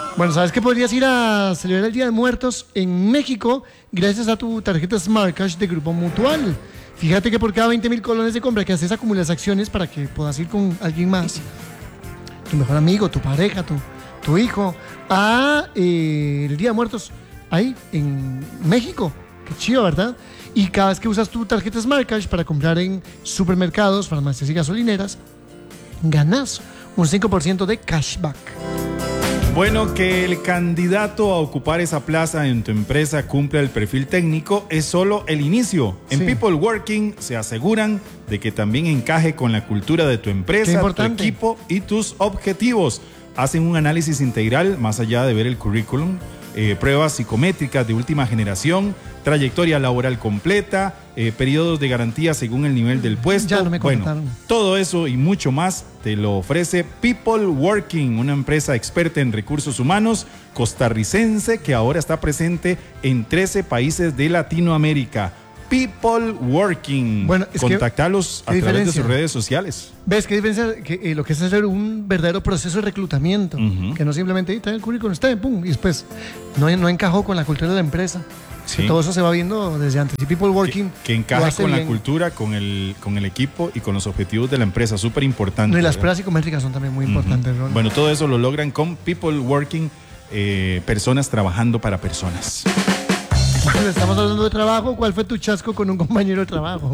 Bueno, ¿sabes que podrías ir a celebrar el Día de Muertos en México gracias a tu tarjeta Smart Cash de Grupo Mutual? Fíjate que por cada 20,000 colones de compra que haces acumulas acciones para que puedas ir con alguien más, tu mejor amigo, tu pareja, tu hijo, a el Día de Muertos ahí en México. Qué chido, ¿verdad? Y cada vez que usas tu tarjeta Smart Cash para comprar en supermercados, farmacias y gasolineras, ganas un 5% de cashback. Bueno, que el candidato a ocupar esa plaza en tu empresa cumpla el perfil técnico es solo el inicio. En People Working se aseguran de que también encaje con la cultura de tu empresa, tu equipo y tus objetivos. Hacen un análisis integral más allá de ver el currículum, pruebas psicométricas de última generación, trayectoria laboral completa, periodos de garantía según el nivel del puesto. Ya no me comentaron. Bueno, todo eso y mucho más te lo ofrece People Working, una empresa experta en recursos humanos costarricense que ahora está presente en 13 países de Latinoamérica. People Working. Bueno, contactalos a través de sus redes sociales. ¿Ves qué diferencia? Que lo que es hacer un verdadero proceso de reclutamiento, que no simplemente trae el currículum, está pum, y después no encajó con la cultura de la empresa. Sí. Todo eso se va viendo desde antes. Y People Working que encaje con la cultura, con el equipo y con los objetivos de la empresa, súper importante. No, y las pruebas psicométricas son también muy importantes, ¿no? Bueno, todo eso lo logran con People Working, personas trabajando para personas. Bueno, estamos hablando de trabajo. ¿Cuál fue tu chasco con un compañero de trabajo?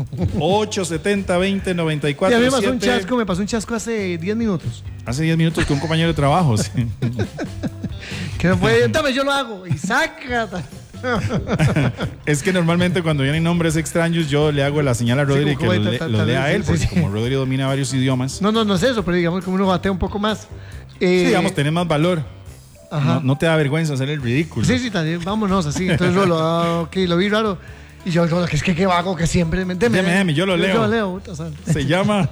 870-2094. Y a mí me pasó un chasco hace 10 minutos. Hace 10 minutos con un compañero de trabajo, sí. Que no puede, dame, yo lo hago. Y saca. Es que normalmente cuando vienen nombres extraños yo le hago la señal a Rodri que lo lea a él, porque como Rodri domina varios idiomas. No es eso, pero digamos que uno batea un poco más. Sí, digamos, tenés más valor. No te da vergüenza hacer el ridículo. Sí, también, vámonos así. Entonces lo vi raro. Y yo, es que qué vago que siempre. Deme, yo lo leo. Se llama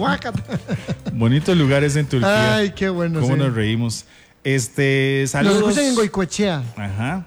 Bonitos lugares en Turquía. Ay, qué bueno. Cómo nos reímos. Saludos. Nos escuchan en Goicoechea. Ajá.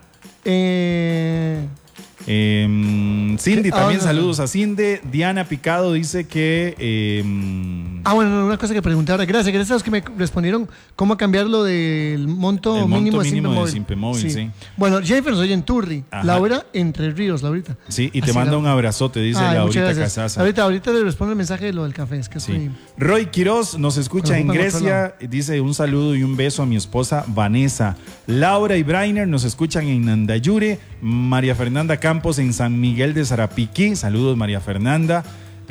Cindy, también saludos a Cindy. Diana Picado dice que bueno, una cosa que pregunté ahora. Gracias a los que me respondieron cómo cambiar lo del monto mínimo de Simpemóvil, sí. Bueno, Jennifer nos oye en Turri. Ajá. Laura Entre Ríos, Laurita. Sí, y te manda un abrazote, dice Laurita Casaza. Ahorita le respondo el mensaje de lo del café. Es que sí. Roy Quiroz nos escucha en Grecia. Dice un saludo y un beso a mi esposa Vanessa. Laura y Brainer nos escuchan en Nandayure. María Fernanda Campos en San Miguel de Sarapiquí. Saludos, María Fernanda.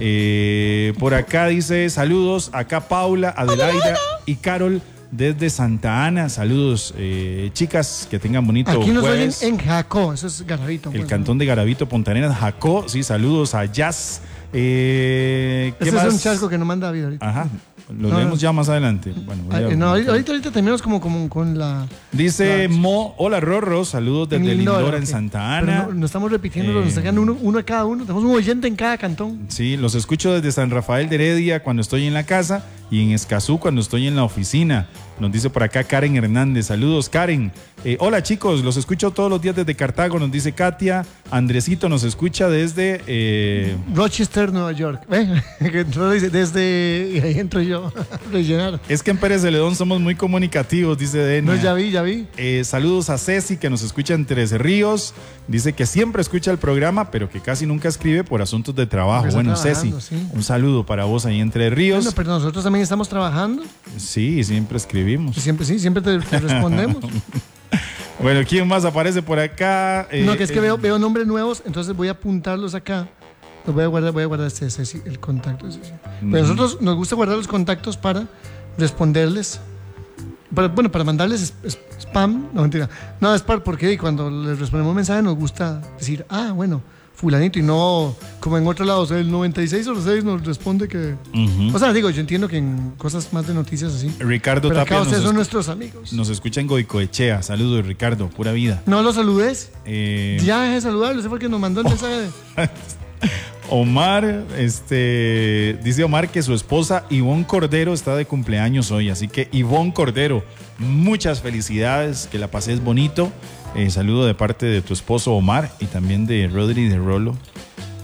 Por acá dice saludos. Acá Paula, Adelaida y Carol desde Santa Ana. Saludos, chicas, que tengan bonito jueves. Aquí nos oyen en Jacó, eso es Garavito. El cantón de Garavito, Punta Arenas, Jacó. Sí, saludos a Jazz. Ese es un chasco que nos manda David ahorita. Ajá. Lo leemos ya más adelante. Bueno, ahorita terminamos como con la... Dice Mo, hola Rorro, saludos desde Lindora en Santa Ana. No estamos repitiendo, nos están quedando uno a cada uno. Tenemos un oyente en cada cantón. Sí, los escucho desde San Rafael de Heredia cuando estoy en la casa y en Escazú cuando estoy en la oficina. Nos dice por acá Karen Hernández. Saludos, Karen. Hola chicos, los escucho todos los días desde Cartago, nos dice Katia. Andresito nos escucha desde... Rochester, Nueva York. Desde... Y ahí entro yo. Rellenar. Es que en Pérez Celedón somos muy comunicativos, dice Denia. No, ya vi. Saludos a Ceci, que nos escucha en Trece Ríos. Dice que siempre escucha el programa, pero que casi nunca escribe por asuntos de trabajo. Bueno, Ceci, sí. Un saludo para vos ahí en Entre Ríos. Bueno, pero nosotros también estamos trabajando. Sí, siempre escribimos. Siempre te respondemos. Bueno, ¿quién más aparece por acá? No, que es que veo nombres nuevos, entonces voy a apuntarlos acá. Los voy a guardar el contacto. Pero nosotros nos gusta guardar los contactos para responderles. Para mandarles spam. No, mentira. No, es porque cuando les respondemos un mensaje nos gusta decir, fulanito, y no como en otros lados, el 9606 nos responde que... O sea, yo entiendo que en cosas más de noticias así. Ricardo pero Tapia acá ustedes son nuestros amigos. Nos escucha en Goicoechea. Saludos, Ricardo, pura vida. No lo saludes. Ya dejé de saludarlo, ese fue el que nos mandó el mensaje. Omar, dice Omar que su esposa Ivonne Cordero está de cumpleaños hoy, así que Ivonne Cordero, muchas felicidades, que la pases bonito. Saludo de parte de tu esposo Omar y también de Rodri de Rolo.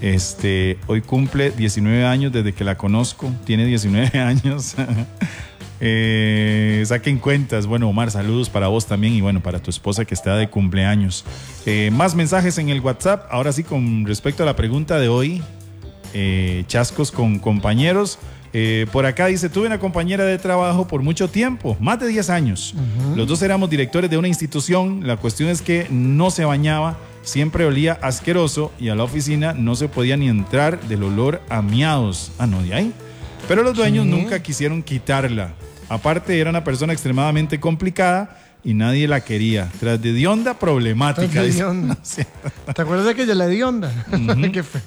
Hoy cumple 19 años desde que la conozco, tiene 19 años. Saquen cuentas. Bueno, Omar, saludos para vos también y bueno, para tu esposa que está de cumpleaños. Más mensajes en el WhatsApp. Ahora sí, con respecto a la pregunta de hoy, chascos con compañeros. Por acá dice, tuve una compañera de trabajo por mucho tiempo, más de 10 años. Los dos éramos directores de una institución. La cuestión es que no se bañaba, siempre olía asqueroso y a la oficina no se podía ni entrar del olor a miados. Ah, no, de ahí. Pero los dueños nunca quisieron quitarla. Aparte, era una persona extremadamente complicada y nadie la quería. Tras de hedionda problemática. ¿Te acuerdas de aquella, la hedionda? Qué feo.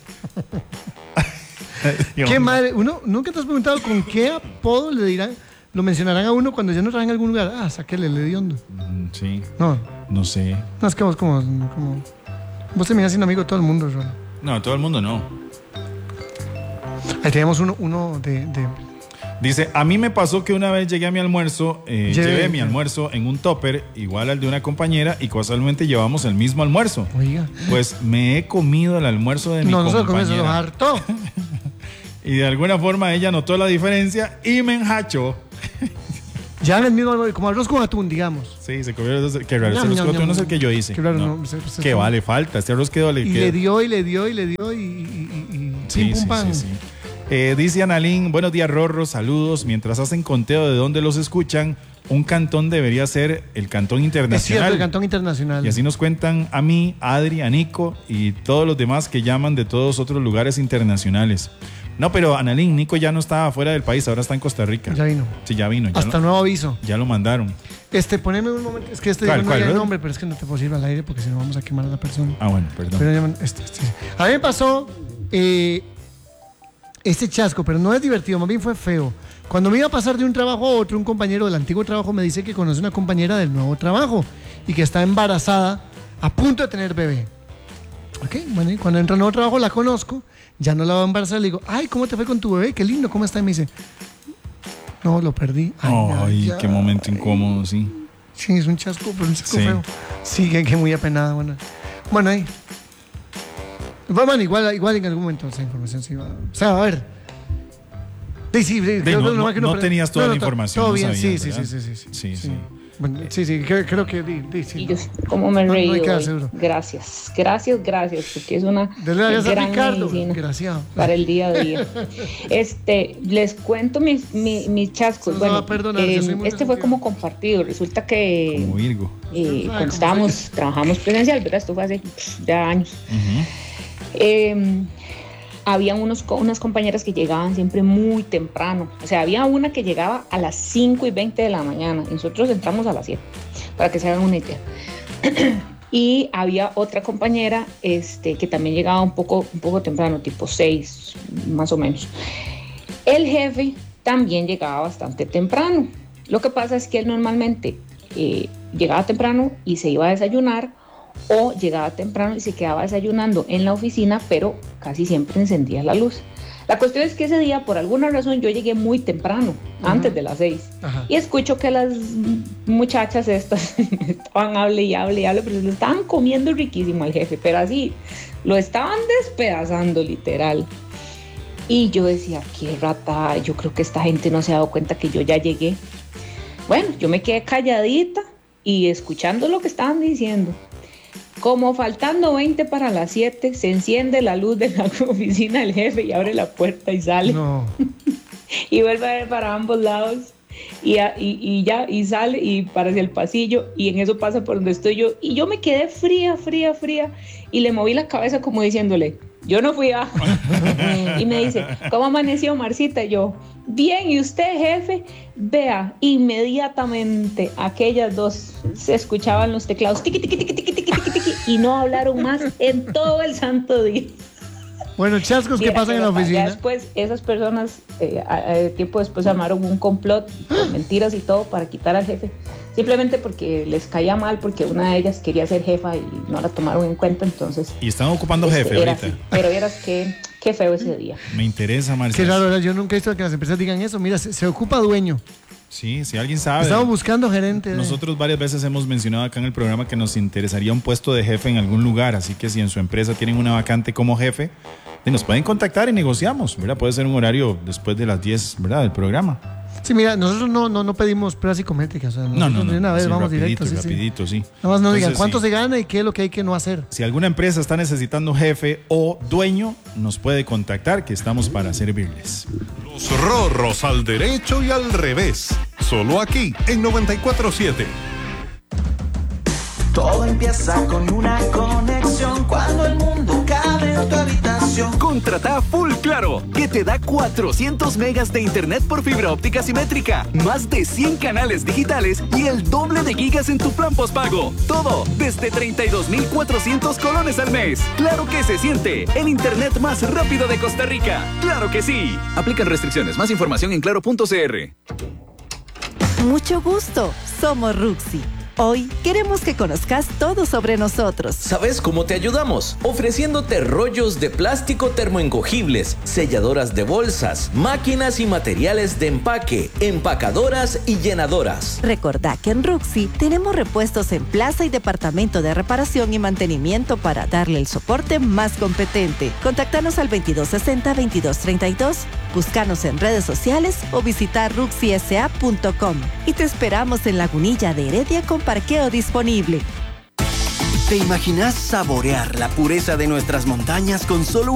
Qué madre. ¿Nunca te has preguntado con qué apodo le dirán, lo mencionarán a uno cuando ya no trabaja en algún lugar? Ah, sáquele el hediondo. Sí. No sé. No, es que vos como vos terminás siendo amigo de todo el mundo, Ron. No, todo el mundo no. Ahí tenemos uno de... Dice, a mí me pasó que una vez llegué a mi almuerzo, llevé mi almuerzo en un topper igual al de una compañera y casualmente llevamos el mismo almuerzo. Oiga. Pues me he comido el almuerzo de mi compañera. No se lo comió, se lo hartó. Y de alguna forma ella notó la diferencia y me enjachó. Ya en el mismo, como arroz con atún, digamos. Sí, se comió los dos. Qué raro, ese arroz con atún no es el que yo hice. Qué raro, no. Que vale, falta. Este arroz quedó. Y le dio y sí, pum, pam. Sí. Dice Analín, buenos días, Rorro, saludos. Mientras hacen conteo de dónde los escuchan, un cantón debería ser el Cantón Internacional. Es cierto, el Cantón Internacional. Y así nos cuentan a mí, a Adri, a Nico y todos los demás que llaman de todos otros lugares internacionales. No, pero Analín, Nico ya no estaba fuera del país, ahora está en Costa Rica. Ya vino. Sí, ya vino. Hasta nuevo aviso. Ya lo mandaron. Poneme un momento. Es que ¿Cuál, no hay el nombre, pero es que no te puedo decir al aire porque si no vamos a quemar a la persona. Ah, bueno, perdón. Pero a mí me pasó este chasco, pero no es divertido, más bien fue feo. Cuando me iba a pasar de un trabajo a otro, un compañero del antiguo trabajo me dice que conoce una compañera del nuevo trabajo y que está embarazada, a punto de tener bebé. Ok, bueno, y cuando entro al nuevo trabajo la conozco, ya no la voy a embarazar, le digo, ay, ¿cómo te fue con tu bebé? Qué lindo, ¿cómo está? Y me dice, no, lo perdí. Ay, qué momento incómodo, sí. Sí, es un chasco, pero un chasco feo. Sí, que muy apenada, bueno, ahí. Bueno, igual en algún momento esa información se iba. O sea, a ver. Sí, no tenías toda la información. Todo bien, sabías, sí. Bueno, sí, creo que sí. Y yo, como me reí hoy. Gracias, porque es una gran medicina para el día a día. Les cuento mis chascos. Bueno, este fue como compartido. Resulta que como Virgo. Cuando trabajamos presencial, ¿verdad? Esto fue hace ya años. Había unas compañeras que llegaban siempre muy temprano. O sea, había una que llegaba a las 5:20 de la mañana. Y nosotros entramos a las 7, para que se hagan una idea. Y había otra compañera que también llegaba un poco temprano, tipo 6, más o menos. El jefe también llegaba bastante temprano. Lo que pasa es que él normalmente llegaba temprano y se iba a desayunar, o llegaba temprano y se quedaba desayunando en la oficina, pero casi siempre encendía la luz. La cuestión es que ese día, por alguna razón, yo llegué muy temprano, antes de las 6, y escucho que las muchachas estas estaban hable, pero se lo estaban comiendo riquísimo al jefe, pero así, lo estaban despedazando literal. Y yo decía, qué rata, yo creo que esta gente no se ha dado cuenta que yo ya llegué. Bueno, yo me quedé calladita y escuchando lo que estaban diciendo. Como faltando 20 para las 7, se enciende la luz de la oficina del jefe y abre la puerta y sale. No. Y vuelve a ver para ambos lados y sale y para hacia el pasillo, y en eso pasa por donde estoy yo. Y yo me quedé fría y le moví la cabeza como diciéndole, yo no fui a... Y me dice, ¿cómo amaneció, Marcita? Y yo, bien, ¿y usted, jefe? Vea, inmediatamente aquellas dos se escuchaban los teclados tiqui, tiqui, tiqui, tiqui, tiqui, tiqui, tiqui, y no hablaron más en todo el santo día. Bueno, chascos que pasan en la oficina. Ya después, esas personas, tiempo después armaron un complot con mentiras y todo para quitar al jefe. Simplemente porque les caía mal, porque una de ellas quería ser jefa y no la tomaron en cuenta, entonces... Y están ocupando jefe ahorita. Así. Pero vieras qué feo ese día. Me interesa, Marcelo. Qué raro, yo nunca he visto que las empresas digan eso. Mira, se ocupa dueño. Sí, si alguien sabe. Estamos buscando gerente. Nosotros varias veces hemos mencionado acá en el programa que nos interesaría un puesto de jefe en algún lugar, así que si en su empresa tienen una vacante como jefe, nos pueden contactar y negociamos, ¿verdad? Puede ser un horario después de las 10, ¿verdad? Del programa. Sí, mira, nosotros no pedimos pruebas psicométricas. O sea, No. de una vez Sí, vamos rapidito, directo. rapidito, sí. Nada más nos digan Entonces, cuánto sí. se gana y qué es lo que hay que no hacer. Si alguna empresa está necesitando jefe o dueño, nos puede contactar, que estamos para servirles. Los rorros al derecho y al revés. Solo aquí, en 94.7. Todo empieza con una conexión cuando el mundo cabe en tu habitación. Contrata Full Claro, que te da 400 megas de internet por fibra óptica simétrica, más de 100 canales digitales y el doble de gigas en tu plan postpago. Todo desde 32,400 colones al mes. Claro que se siente, el internet más rápido de Costa Rica. ¡Claro que sí! Aplican restricciones. Más información en claro.cr. Mucho gusto, somos Ruxi. Hoy queremos que conozcas todo sobre nosotros. ¿Sabes cómo te ayudamos? Ofreciéndote rollos de plástico termoencogibles, selladoras de bolsas, máquinas y materiales de empaque, empacadoras y llenadoras. Recordá que en Ruxi tenemos repuestos en plaza y departamento de reparación y mantenimiento para darle el soporte más competente. Contáctanos al 2260-2232, búscanos en redes sociales o visitar ruxisa.com. Y te esperamos en Lagunilla de Heredia con parqueo disponible. ¿Te imaginas saborear la pureza de nuestras montañas con solo